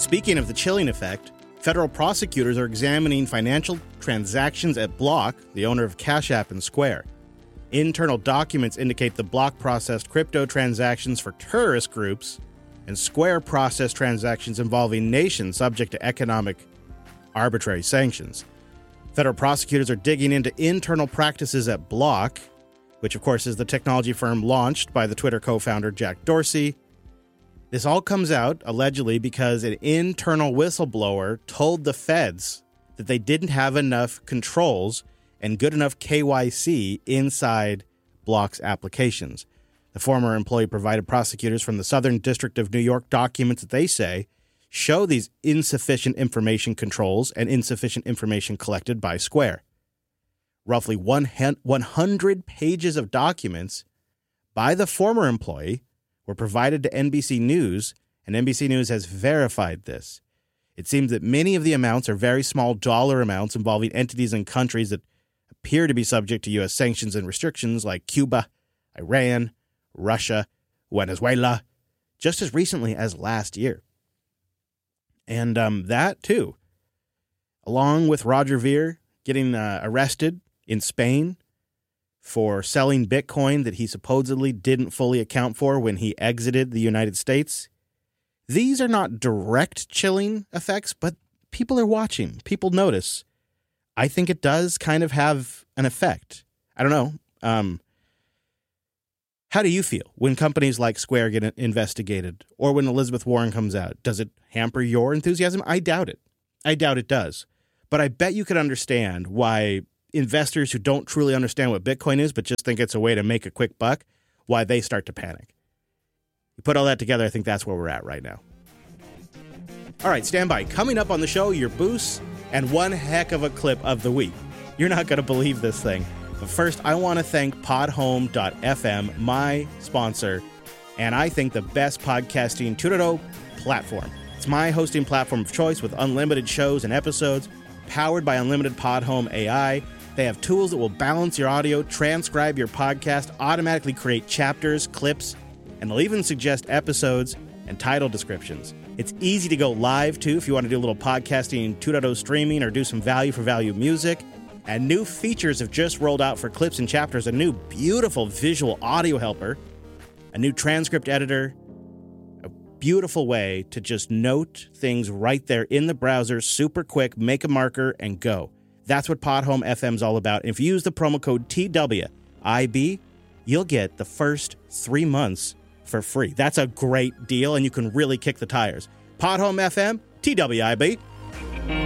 Speaking of the chilling effect, federal prosecutors are examining financial transactions at Block, the owner of Cash App and Square. Internal documents indicate the Block processed crypto transactions for terrorist groups, and Square processed transactions involving nations subject to economic arbitrary sanctions. Federal prosecutors are digging into internal practices at Block, which of course is the technology firm launched by the Twitter co-founder Jack Dorsey. This all comes out, allegedly, because an internal whistleblower told the feds that they didn't have enough controls and good enough KYC inside Block's applications. The former employee provided prosecutors from the Southern District of New York documents that they say show these insufficient information controls and insufficient information collected by Square. Roughly 100 pages of documents by the former employee were provided to NBC News, and NBC News has verified this. It seems that many of the amounts are very small dollar amounts involving entities and countries that appear to be subject to U.S. sanctions and restrictions like Cuba, Iran, Russia, Venezuela, just as recently as last year. And that, too, along with Roger Ver getting arrested in Spain for selling Bitcoin that he supposedly didn't fully account for when he exited the United States. These are not direct chilling effects, but people are watching. People notice. I think it does kind of have an effect. I don't know. How do you feel when companies like Square get investigated or when Elizabeth Warren comes out? Does it hamper your enthusiasm? I doubt it. I doubt it does. But I bet you could understand why investors who don't truly understand what Bitcoin is, but just think it's a way to make a quick buck, why they start to panic. You put all that together, I think that's where we're at right now. All right, stand by. Coming up on the show, your boosts and one heck of a clip of the week. You're not going to believe this thing. But first, I want to thank Podhome.fm, my sponsor, and I think the best podcasting Tudoro platform. It's my hosting platform of choice with unlimited shows and episodes, powered by unlimited Podhome AI. They have tools that will balance your audio, transcribe your podcast, automatically create chapters, clips, and they'll even suggest episodes and title descriptions. It's easy to go live, too, if you want to do a little podcasting, 2.0 streaming, or do some value-for-value music. And new features have just rolled out for clips and chapters, a new beautiful visual audio helper, a new transcript editor, a beautiful way to just note things right there in the browser, super quick, make a marker, and go. That's what Podhome FM is all about. And if you use the promo code TWIB, you'll get the first 3 months for free. That's a great deal, and you can really kick the tires. Podhome FM, TWIB.